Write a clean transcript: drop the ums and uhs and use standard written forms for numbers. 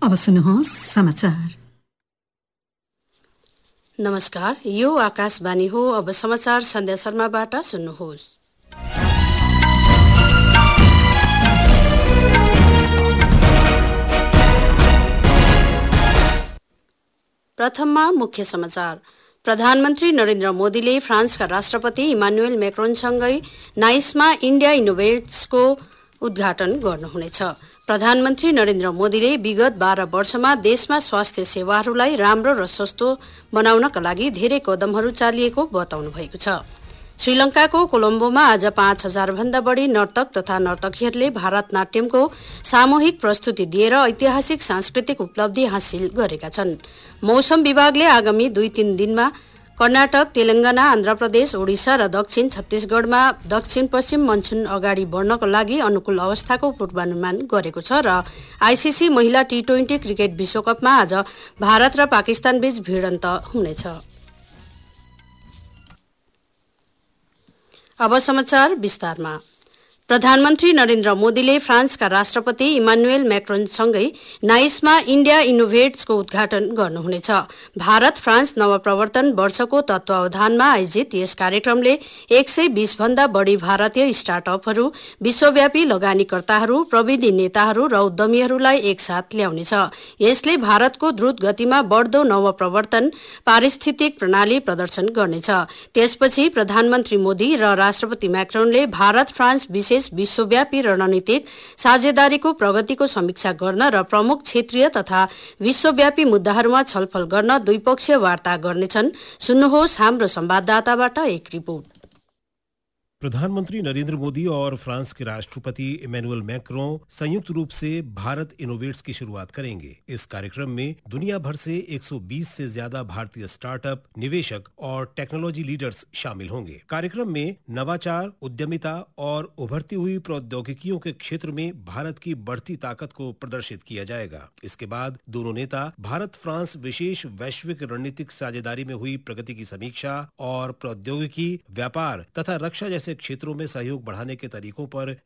अब सुन्नुहोस् समाचार। नमस्कार, यो आकाशवाणी हो। अब समाचार सन्ध्या शर्माबाट सुन्नुहोस्। प्रथममा मुख्य समाचार। प्रधानमन्त्री नरेन्द्र मोदीले फ्रान्सका राष्ट्रपति इमानुएल मैक्रोनसँगै नाइसमा इन्डिया इनोभेट्सको उद्घाटन गर्नुहुनेछ। प्रधानमन्त्री नरेन्द्र मोदीले विगत 12 वर्षमा देशमा स्वास्थ्य सेवाहरूलाई राम्रो र सस्तो बनाउनका लागि धेरै कदमहरू चालिएको बताउनु भएको छ। श्रीलंकाको कोलम्बोमा आज 5000 भन्दा बढी नर्तक तथा नर्तकीहरूले भारतनाट्यमको सामूहिक प्रस्तुति दिएर ऐतिहासिक सांस्कृतिक उपलब्धि हासिल गरेका छन्। मौसम विभागले आगामी 2-3 दिनमा कर्नाटक, तेलंगाना, आन्ध्र प्रदेश, ओडिसा र दक्षिण छत्तीसगढमा दक्षिण पश्चिम मनसुन अगाडि बढ्नको लागि अनुकूल अवस्थाको पूर्वानुमान गरेको छ र आईसीसी महिला टी20 क्रिकेट विश्वकपमा आज भारत र पाकिस्तान बीच भिडन्त हुनेछ। अब समाचार विस्तारमा। प्रधानमन्त्री नरेन्द्र मोदीले फ्रान्सका राष्ट्रपति इमानुएल मैक्रोनसँगै नाइसमा इन्डिया इनोभेट्सको उद्घाटन गर्नुहुनेछ। भारत फ्रान्स नवप्रवर्तन वर्षको तत्वावधानमा आयोजित यस कार्यक्रमले 120 भन्दा बढी भारतीय स्टार्टअपहरू, विश्वव्यापी लगानीकर्ताहरू, प्रविधि नेताहरू र उद्यमीहरूलाई एकसाथ ल्याउनेछ। यसले भारतको द्रुत गतिमा बढ्दो नवप्रवर्तन पारिस्थितिक प्रणाली प्रदर्शन गर्नेछ। त्यसपछि प्रधानमन्त्री मोदी र राष्ट्रपति मैक्रोनले भारत फ्रान्स विशेष विश्वव्यापी रणनीतिक साझेदारीको प्रगतिको समीक्षा गर्न र प्रमुख क्षेत्रीय तथा विश्वव्यापी मुद्दाहरूमा छलफल गर्न द्विपक्षीय वार्ता गर्नेछन्। सुन्नुहोस् हाम्रो संवाददाताबाट एक रिपोर्ट। प्रधानमंत्री नरेंद्र मोदी और फ्रांस के राष्ट्रपति इमैनुअल मैक्रों संयुक्त रूप से भारत इनोवेट्स की शुरुआत करेंगे। इस कार्यक्रम में दुनिया भर से 120 से ज्यादा भारतीय स्टार्टअप, निवेशक और टेक्नोलॉजी लीडर्स शामिल होंगे। कार्यक्रम में नवाचार, उद्यमिता और उभरती हुई प्रौद्योगिकियों के क्षेत्र में भारत की बढ़ती ताकत को प्रदर्शित किया जाएगा। इसके बाद दोनों नेता भारत फ्रांस विशेष वैश्विक रणनीतिक साझेदारी में हुई प्रगति की समीक्षा और प्रौद्योगिकी, व्यापार तथा रक्षा जैसे क्षेत्रों में सहयोग बढ़ाने के तरीकों पर